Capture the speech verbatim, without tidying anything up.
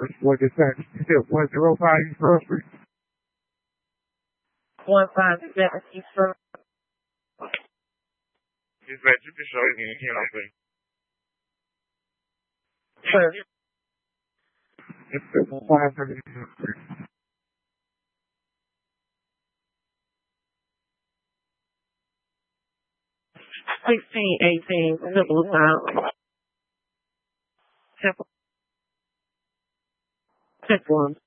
What is that? You said one zero five East First Street. One five seven East First. Just that you can show me again, I think. Sure. It's one five seven East First Street. Sixteen eighteen the Blue House. Temple. Temple.